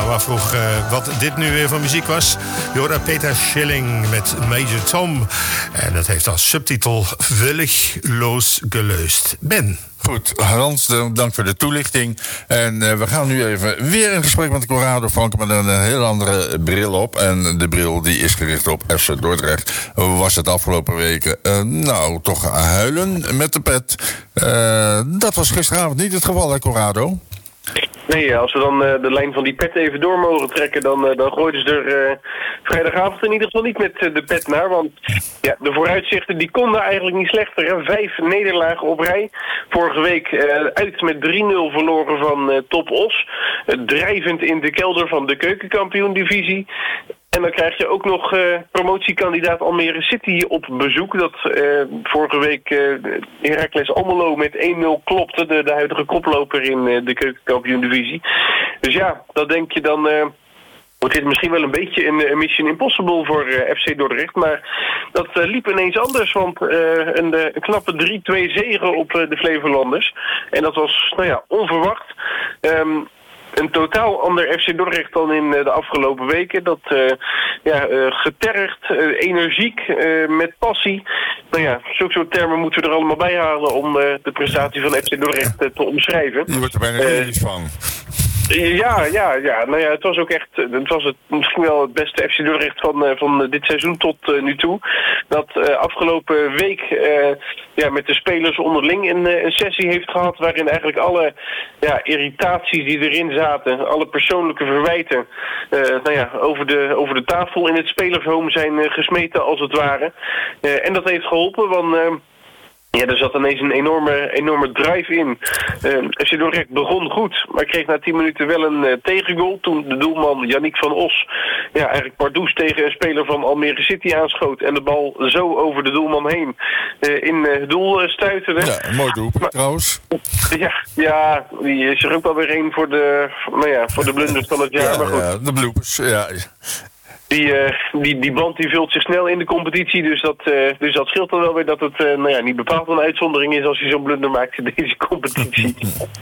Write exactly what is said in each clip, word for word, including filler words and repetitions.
me afvroeg uh, wat dit nu weer voor muziek was. Je hoorde Peter Schilling met Major Tom. En dat heeft als subtitel Völlig losgelöst. Ben. Goed, Hans, dank voor de toelichting. En uh, we gaan nu even weer in gesprek met Corrado Franke met een, een heel andere bril op. En de bril die is gericht op F C Dordrecht. Was het afgelopen weken, uh, nou, toch huilen met de pet. Uh, dat was gisteravond niet het geval, hè, Corrado? Nee, als we dan uh, de lijn van die pet even door mogen trekken, dan, uh, dan gooiden ze er uh, vrijdagavond in ieder geval niet met uh, de pet naar. Want ja, de vooruitzichten die konden eigenlijk niet slechter. Hè? Vijf nederlagen op rij. Vorige week uh, uit met drie nul verloren van uh, Top Os. Uh, drijvend in de kelder van de keukenkampioen-divisie. En dan krijg je ook nog uh, promotiekandidaat Almere City op bezoek. Dat uh, vorige week uh, Heracles Almelo met één nul klopte. De, de huidige koploper in uh, de keukenkampioen-divisie. Dus ja, dan denk je dan... Uh, wordt dit misschien wel een beetje een, een Mission Impossible voor uh, F C Dordrecht. Maar dat uh, liep ineens anders. Want uh, een, uh, een knappe drie twee zege op uh, de Flevolanders. En dat was, nou ja, onverwacht. Um, Een totaal ander F C Dordrecht dan in uh, de afgelopen weken. Dat uh, ja, uh, getergd, uh, energiek, uh, met passie. Nou ja, zulke soort termen moeten we er allemaal bij halen om uh, de prestatie van F C Dordrecht uh, te omschrijven. Je wordt er bijna uh, iets van. Ja, ja, ja. Nou ja, het was ook echt, het was het, misschien wel het beste F C Dordrecht van, uh, van dit seizoen tot uh, nu toe. Dat uh, afgelopen week uh, ja, met de spelers onderling een, uh, een sessie heeft gehad waarin eigenlijk alle ja, irritaties die erin zaten, alle persoonlijke verwijten, uh, nou ja, over de, over de tafel in het spelershome zijn uh, gesmeten als het ware. Uh, en dat heeft geholpen, want... Uh, Ja, er zat ineens een enorme, enorme drive in. Uh, F C Dordrecht begon goed, maar kreeg na tien minuten wel een uh, tegengoal. Toen de doelman Yannick van Os ja, eigenlijk pardoes tegen een speler van Almere City aanschoot. En de bal zo over de doelman heen uh, in uh, het doel uh, stuiterde. Ja, een mooi doelpunt trouwens. Ja, ja, die is er ook wel weer een voor de, nou ja, voor de blunders van het jaar. Ja, maar goed. ja, de bloopers, ja. Die, uh, die, die band die vult zich snel in de competitie, dus dat, uh, dus dat scheelt dan wel weer dat het uh, nou ja, niet bepaald een uitzondering is als je zo'n blunder maakt in deze competitie.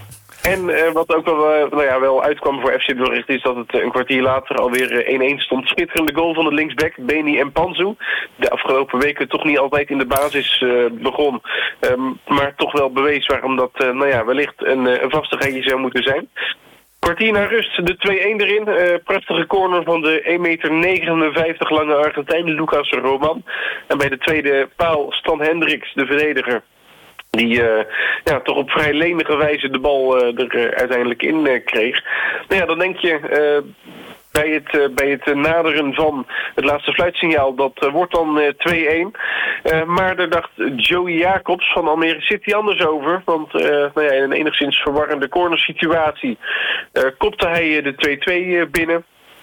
En uh, wat ook wel, uh, nou ja, wel uitkwam voor F C Dordrecht is dat het uh, een kwartier later alweer één één stond. Schitterende goal van de linksback, Beni Mpanzu. De afgelopen weken toch niet altijd in de basis uh, begon, um, maar toch wel bewees waarom dat uh, nou ja, wellicht een, uh, een vastigheidje zou moeten zijn. Kwartier na rust, de twee één erin. Uh, prachtige corner van de één meter negenenvijftig lange Argentijn, Lucas Roman. En bij de tweede paal Stan Hendricks, de verdediger. Die uh, ja, toch op vrij lenige wijze de bal uh, er uh, uiteindelijk in uh, kreeg. Nou ja, dan denk je... Uh, Bij het, uh, bij het uh, naderen van het laatste fluitsignaal, dat uh, wordt dan uh, twee één. Uh, maar daar dacht Joey Jacobs van Almere City anders over. Want uh, nou ja, in een enigszins verwarrende cornersituatie uh, kopte hij uh, de twee twee uh, binnen.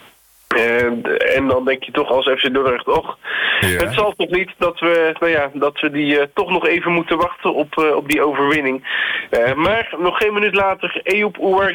Uh, en dan denk je toch als F C Dordrecht, och, ja. Het zal toch niet dat we, nou ja, dat we die uh, toch nog even moeten wachten op, uh, op die overwinning. Uh, maar nog geen minuut later, Eyoub Ouar